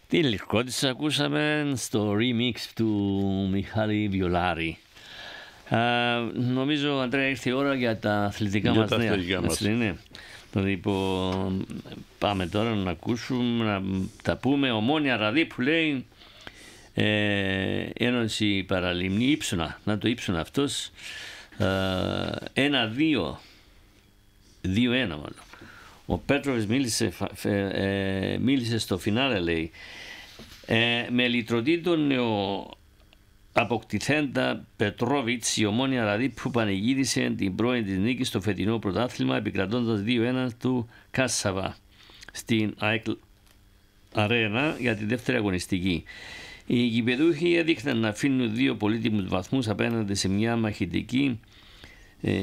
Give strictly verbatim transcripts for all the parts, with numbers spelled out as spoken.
Την Λυκότισσα ακούσαμε στο remix του Μιχάλη Βιολάρη. Uh, νομίζω, Αντρέα, ήρθε η ώρα για τα αθλητικά για μας τα νέα. αθλητικά μας. Είναι. Λοιπόν, πάμε τώρα να ακούσουμε, να τα πούμε. Ομόνια Ραδί που λέει ε, Ένωση Παραλιμνή Ήψουνα, να το Ήψουνα αυτός, ένα-δύο, δύο-ένα μάλλον. Ο Πέτροβης μίλησε, ε, μίλησε στο φινάλε, λέει, ε, με λυτρωτή τον νεο αποκτηθέντα Πετρόβιτς, η Ομόνια δηλαδή που πανηγύρισε την πρώην της νίκης στο φετινό πρωτάθλημα επικρατώντας δύο-ένα του Κάσαβα στην ΑΕΚ Αρένα για τη δεύτερη αγωνιστική. Οι γηπεδούχοι έδειχναν να αφήνουν δύο πολύτιμους βαθμούς απέναντι σε μια μαχητική ε,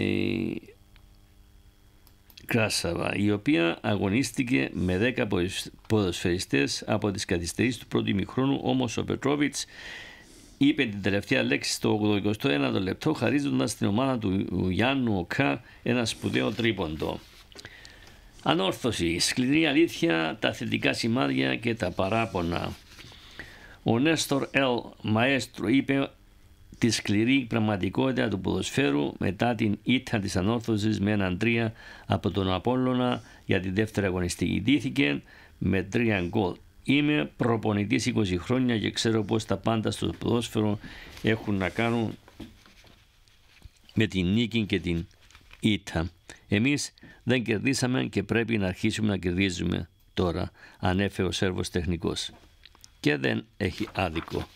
Κράσαβα, η οποία αγωνίστηκε με δέκα ποδοσφαιριστές από τις καθυστερήσεις του πρώτου ημιχρόνου. Όμως ο Πετρόβιτς είπε την τελευταία λέξη στο ογδοηκοστό ένατο λεπτό, χαρίζοντας στην ομάδα του Γιάννου Οκά ένα σπουδαίο τρίποντο. Ανόρθωση, σκληρή αλήθεια, τα θετικά σημάδια και τα παράπονα. Ο Νέστορ Ελ Μαέστρο είπε τη σκληρή πραγματικότητα του ποδοσφαίρου μετά την ήττα της Ανόρθωσης με έναν τρία από τον Απόλλωνα για τη δεύτερη αγωνιστική. Ντύθηκε με τρία γκολ. Είμαι προπονητής είκοσι χρόνια και ξέρω πως τα πάντα στο ποδόσφαιρο έχουν να κάνουν με την νίκη και την ήττα. Εμείς δεν κερδίσαμε και πρέπει να αρχίσουμε να κερδίζουμε τώρα, ανέφερε ο Σέρβος τεχνικός. Και δεν έχει άδικο.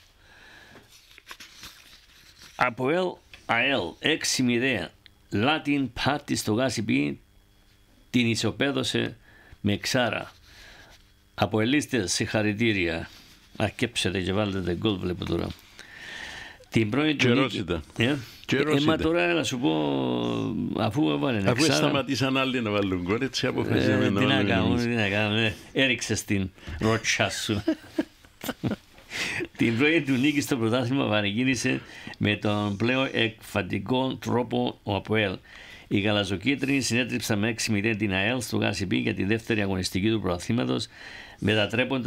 Από ΕΛ ΑΕΛ έξι μηδέν, Λάτιν Πάτη στο Γάσιπι την ισοπαίδωσε με ξάρα. Από ελίστες συγχαρητήρια. Ακέψετε και βάλετε γκολ, βλέπω τώρα. Την πρώην του νίκη. Ε, ε, μα τώρα να σου πω, αφού έβαλε αφού εξάρα, σταματήσαν άλλοι να βάλουν γκολ, έτσι αποφασίσαμε ε, να τι να βάλουμε κάνουμε, εμείς. τι να κάνουμε, έριξες την ρότσια σου. Την πρώην του νίκη στο πρωτάθλημα πανηγύρισε με τον πλέον εκφαντικό τρόπο ο ΑΠΟΕΛ. Οι γαλαζοκίτρινοι συνέτριψαν με έξι μηδέν την ΑΕΛ στο Γάσιπι για τη δεύτερη αγωνιστική του πρωταθλήματος, μετατρέποντας